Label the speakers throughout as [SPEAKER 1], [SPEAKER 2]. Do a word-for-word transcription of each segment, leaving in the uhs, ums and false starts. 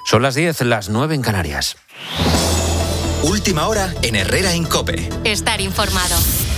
[SPEAKER 1] Son las diez, las nueve en Canarias.
[SPEAKER 2] Última hora en Herrera en COPE.
[SPEAKER 3] Estar informado.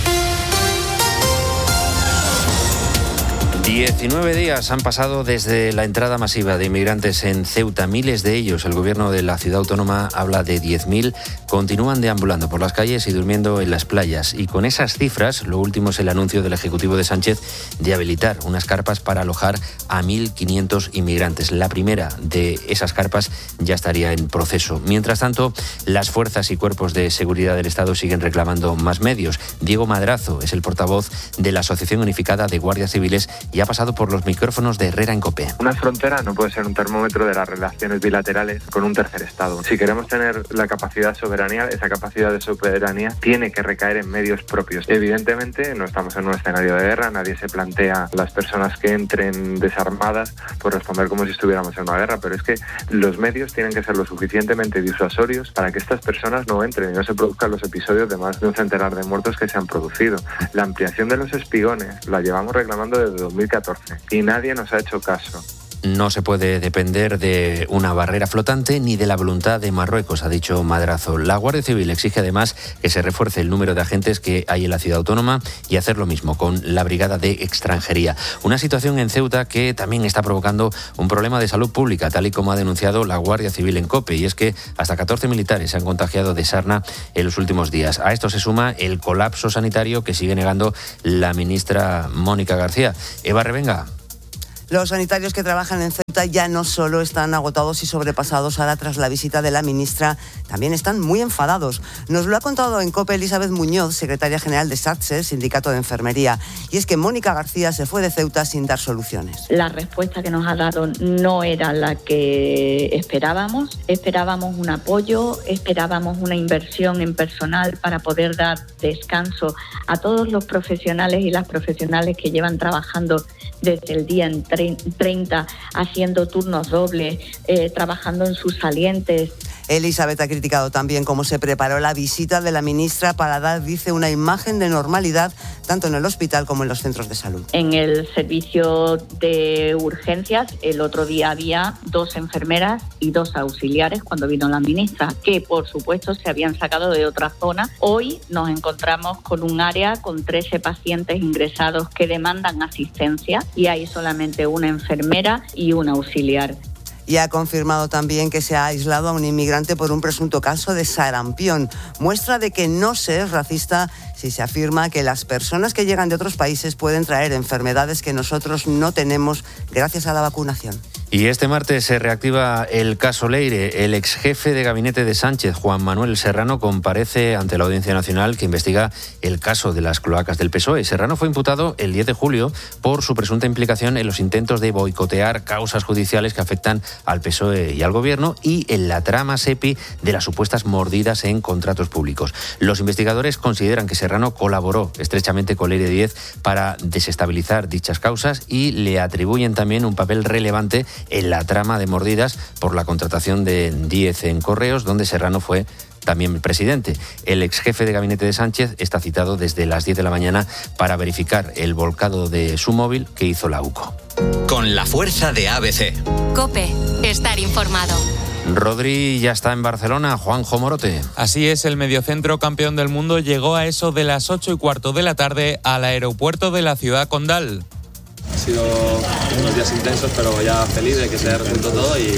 [SPEAKER 1] diecinueve días han pasado desde la entrada masiva de inmigrantes en Ceuta. Miles de ellos, el gobierno de la ciudad autónoma habla de diez mil, continúan deambulando por las calles y durmiendo en las playas. Y con esas cifras, lo último es el anuncio del Ejecutivo de Sánchez de habilitar unas carpas para alojar a mil quinientos inmigrantes. La primera de esas carpas ya estaría en proceso. Mientras tanto, las fuerzas y cuerpos de seguridad del Estado siguen reclamando más medios. Diego Madrazo es el portavoz de la Asociación Unificada de Guardias Civiles y ha pasado por los micrófonos de Herrera en COPE.
[SPEAKER 4] Una frontera no puede ser un termómetro de las relaciones bilaterales con un tercer Estado. Si queremos tener la capacidad de soberanía, esa capacidad de soberanía tiene que recaer en medios propios. Evidentemente, no estamos en un escenario de guerra, nadie se plantea las personas que entren desarmadas por responder como si estuviéramos en una guerra, pero es que los medios tienen que ser lo suficientemente disuasorios para que estas personas no entren y no se produzcan los episodios de más de un centenar de muertos que se han producido. La ampliación de los espigones la llevamos reclamando desde dos mil catorce y nadie nos ha hecho caso.
[SPEAKER 1] No se puede depender de una barrera flotante ni de la voluntad de Marruecos, ha dicho Madrazo. La Guardia Civil exige además que se refuerce el número de agentes que hay en la ciudad autónoma y hacer lo mismo con la Brigada de Extranjería. Una situación en Ceuta que también está provocando un problema de salud pública, tal y como ha denunciado la Guardia Civil en COPE, y es que hasta catorce militares se han contagiado de sarna en los últimos días. A esto se suma el colapso sanitario que sigue negando la ministra Mónica García. Eva Revenga.
[SPEAKER 5] Los sanitarios que trabajan en Ceuta ya no solo están agotados y sobrepasados ahora tras la visita de la ministra, también están muy enfadados. Nos lo ha contado en COPE Elizabeth Muñoz, secretaria general de SATSE, Sindicato de Enfermería. Y es que Mónica García se fue de Ceuta sin dar soluciones.
[SPEAKER 6] La respuesta que nos ha dado no era la que esperábamos. Esperábamos un apoyo, esperábamos una inversión en personal para poder dar descanso a todos los profesionales y las profesionales que llevan trabajando desde el día en treinta, haciendo turnos dobles, eh, trabajando en sus salientes.
[SPEAKER 5] Elizabeth ha criticado también cómo se preparó la visita de la ministra para dar, dice, una imagen de normalidad tanto en el hospital como en los centros de salud.
[SPEAKER 6] En el servicio de urgencias, el otro día había dos enfermeras y dos auxiliares cuando vino la ministra, que por supuesto se habían sacado de otra zona. Hoy nos encontramos con un área con trece pacientes ingresados que demandan asistencia y hay solamente una enfermera y un auxiliar.
[SPEAKER 5] Y ha confirmado también que se ha aislado a un inmigrante por un presunto caso de sarampión. Muestra de que no se es racista si se afirma que las personas que llegan de otros países pueden traer enfermedades que nosotros no tenemos gracias a la vacunación.
[SPEAKER 1] Y este martes se reactiva el caso Leire. El ex jefe de gabinete de Sánchez, Juan Manuel Serrano, comparece ante la Audiencia Nacional que investiga el caso de las cloacas del P S O E. Serrano fue imputado el diez de julio por su presunta implicación en los intentos de boicotear causas judiciales que afectan al P S O E y al Gobierno y en la trama SEPI de las supuestas mordidas en contratos públicos. Los investigadores consideran que Serrano colaboró estrechamente con Leire Díez para desestabilizar dichas causas y le atribuyen también un papel relevante en la trama de mordidas por la contratación de Díez en Correos, donde Serrano fue también presidente. El ex jefe de gabinete de Sánchez está citado desde las diez de la mañana para verificar el volcado de su móvil que hizo la UCO.
[SPEAKER 2] Con la fuerza de A B C.
[SPEAKER 3] COPE, estar informado.
[SPEAKER 1] Rodri ya está en Barcelona, Juanjo Morote.
[SPEAKER 7] Así es, el mediocentro campeón del mundo llegó a eso de las ocho y cuarto de la tarde al aeropuerto de la ciudad condal.
[SPEAKER 8] Ha sido unos días intensos, pero ya feliz de que se haya resuelto todo y,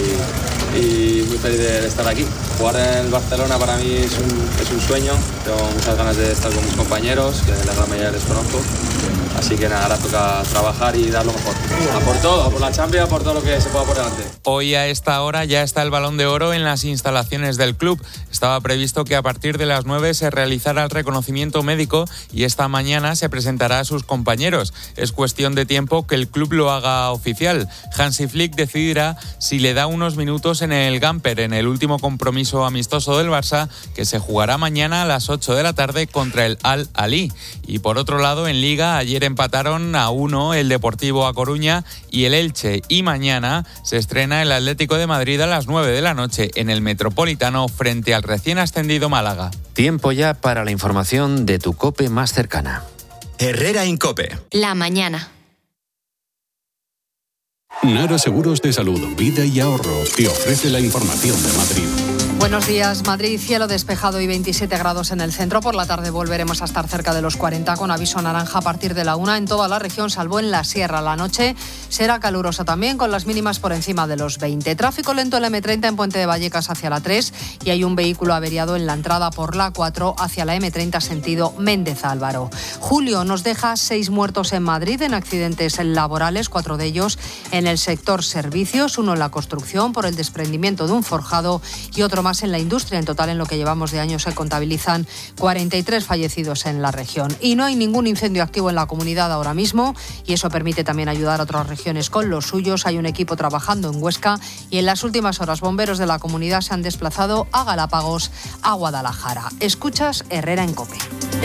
[SPEAKER 8] y muy feliz de, de estar aquí. Jugar en el Barcelona para mí es un, es un sueño. Tengo muchas ganas de estar con mis compañeros, que la gran mayoría les conozco. Así que nada, ahora toca trabajar y dar lo mejor. A por todo, a por la Champions, a por todo lo que se pueda por delante.
[SPEAKER 7] Hoy a esta hora ya está el Balón de Oro en las instalaciones del club. Estaba previsto que a partir de las nueve se realizara el reconocimiento médico y esta mañana se presentará a sus compañeros. Es cuestión de tiempo que el club lo haga oficial. Hansi Flick decidirá si le da unos minutos en el Gamper, en el último compromiso amistoso del Barça, que se jugará mañana a las ocho de la tarde contra el Al-Ahly. Y por otro lado, en Liga, ayer empataron a uno el Deportivo A Coruña y el Elche, y mañana se estrena el Atlético de Madrid a las nueve de la noche en el Metropolitano frente al recién ascendido Málaga.
[SPEAKER 1] Tiempo ya para la información de tu COPE más cercana.
[SPEAKER 2] Herrera en COPE.
[SPEAKER 3] La mañana.
[SPEAKER 9] Nara Seguros de Salud, Vida y Ahorro te ofrece la información de Madrid.
[SPEAKER 10] Buenos días, Madrid, cielo despejado y veintisiete grados en el centro. Por la tarde volveremos a estar cerca de los cuarenta con aviso naranja a partir de la una en toda la región, salvo en la sierra. La noche será calurosa también, con las mínimas por encima de los veinte. Tráfico lento en la eme treinta en Puente de Vallecas hacia la tres y hay un vehículo averiado en la entrada por la cuatro hacia la eme treinta sentido Méndez Álvaro. Julio nos deja seis muertos en Madrid en accidentes laborales, cuatro de ellos en el sector servicios, uno en la construcción por el desprendimiento de un forjado y otro más en la industria. En total, en lo que llevamos de año se contabilizan cuarenta y tres fallecidos en la región. Y no hay ningún incendio activo en la comunidad ahora mismo y eso permite también ayudar a otras regiones con los suyos. Hay un equipo trabajando en Huesca y en las últimas horas bomberos de la comunidad se han desplazado a Galápagos, a Guadalajara. Escuchas Herrera en COPE.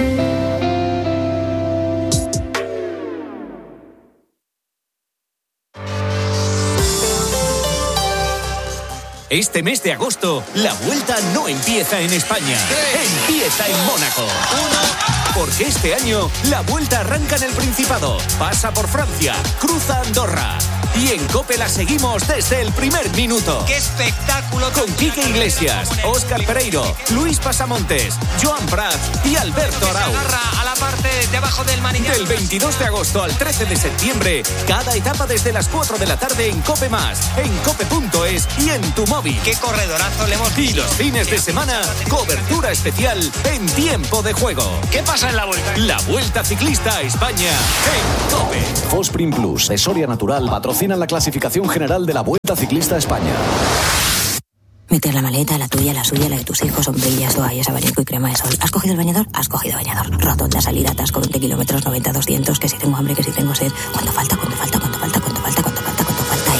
[SPEAKER 11] Este mes de agosto, la vuelta no empieza en España, empieza en Mónaco. Porque este año, la vuelta arranca en el Principado, pasa por Francia, cruza Andorra. Y en COPE la seguimos desde el primer minuto.
[SPEAKER 12] ¡Qué espectáculo!
[SPEAKER 11] Con Quique Iglesias, Óscar Pereiro, Luis Pasamontes, Joan Prat y Alberto Arau.
[SPEAKER 12] Se agarra a la parte debajo del manillar.
[SPEAKER 11] Del veintidós de agosto al trece de septiembre, cada etapa desde las cuatro de la tarde en COPE Más, en cope punto es y en tu móvil.
[SPEAKER 12] ¡Qué corredorazo le hemos visto!
[SPEAKER 11] Y los fines de semana, cobertura especial en tiempo de juego.
[SPEAKER 12] ¿Qué pasa en la vuelta?
[SPEAKER 11] La Vuelta Ciclista a España en COPE.
[SPEAKER 13] Fosprin Plus de Soria Natural patrocinan la clasificación general de la Vuelta Ciclista a España.
[SPEAKER 14] Meter la maleta, la tuya, la suya, la de tus hijos, sombrillas, toallas, abanico y crema de sol. ¿Has cogido el bañador? Has cogido bañador. Rotonda, salida, atasco, veinte kilómetros, noventa, doscientos, que si tengo hambre, que si tengo sed. ¿Cuánto falta? ¿Cuánto falta? ¿Cuánto falta? ¿Cuánto falta? ¿Cuánto falta? ¿Cuánto falta?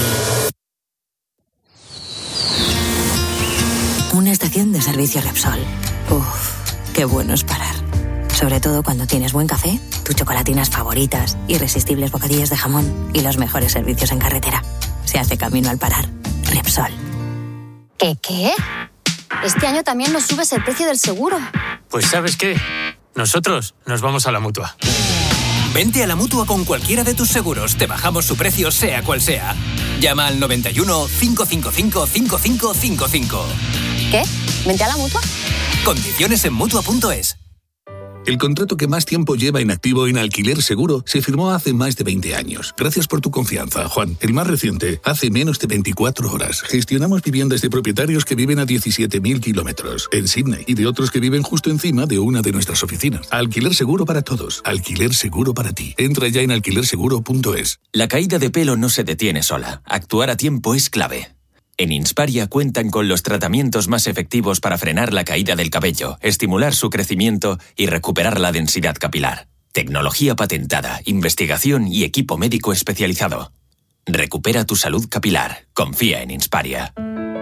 [SPEAKER 14] Y... una estación de servicio Repsol. Uf, qué bueno es parar. Sobre todo cuando tienes buen café, tus chocolatinas favoritas, irresistibles bocadillos de jamón y los mejores servicios en carretera. Se hace camino al parar. Repsol.
[SPEAKER 15] ¿Qué qué? Este año también nos subes el precio del seguro.
[SPEAKER 16] Pues ¿sabes qué? Nosotros nos vamos a la Mutua.
[SPEAKER 17] Vente a la Mutua con cualquiera de tus seguros. Te bajamos su precio sea cual sea. Llama al noventa y uno, cinco cinco cinco, cinco cinco cinco cinco.
[SPEAKER 15] ¿Qué? ¿Vente a la Mutua?
[SPEAKER 17] Condiciones en Mutua punto es.
[SPEAKER 18] El contrato que más tiempo lleva inactivo en Alquiler Seguro se firmó hace más de veinte años. Gracias por tu confianza, Juan. El más reciente, hace menos de veinticuatro horas. Gestionamos viviendas de propietarios que viven a diecisiete mil kilómetros en Sydney y de otros que viven justo encima de una de nuestras oficinas. Alquiler Seguro para todos. Alquiler Seguro para ti. Entra ya en alquiler seguro punto es.
[SPEAKER 19] La caída de pelo no se detiene sola. Actuar a tiempo es clave. En Insparia cuentan con los tratamientos más efectivos para frenar la caída del cabello, estimular su crecimiento y recuperar la densidad capilar. Tecnología patentada, investigación y equipo médico especializado. Recupera tu salud capilar. Confía en Insparia.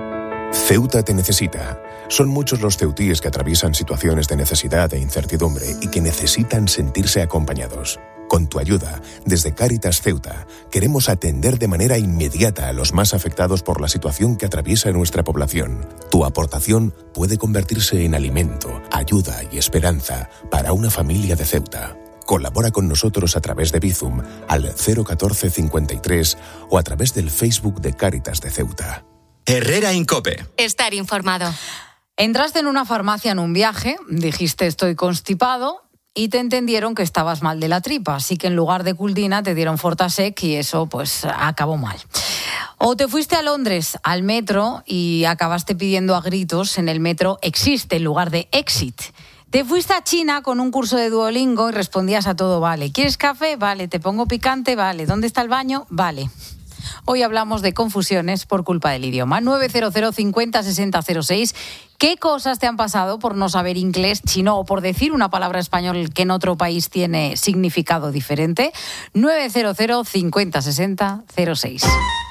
[SPEAKER 20] Ceuta te necesita. Son muchos los ceutíes que atraviesan situaciones de necesidad e incertidumbre y que necesitan sentirse acompañados. Con tu ayuda, desde Cáritas Ceuta, queremos atender de manera inmediata a los más afectados por la situación que atraviesa nuestra población. Tu aportación puede convertirse en alimento, ayuda y esperanza para una familia de Ceuta. Colabora con nosotros a través de Bizum al cero catorce cincuenta y tres o a través del Facebook de Cáritas de Ceuta.
[SPEAKER 2] Herrera en COPE.
[SPEAKER 3] Estar informado.
[SPEAKER 10] Entraste en una farmacia en un viaje, dijiste estoy constipado y te entendieron que estabas mal de la tripa, así que en lugar de Culdina te dieron Fortasec y eso pues acabó mal. O te fuiste a Londres, al metro, y acabaste pidiendo a gritos en el metro existe en lugar de exit. Te fuiste a China con un curso de Duolingo y respondías a todo vale. ¿Quieres café? Vale. ¿Te pongo picante? Vale. ¿Dónde está el baño? Vale. Hoy hablamos de confusiones por culpa del idioma. nueve cero cero, cincuenta, sesenta, cero seis. ¿Qué cosas te han pasado por no saber inglés, chino o por decir una palabra español que en otro país tiene significado diferente? nueve cero cero, cincuenta, sesenta, cero seis.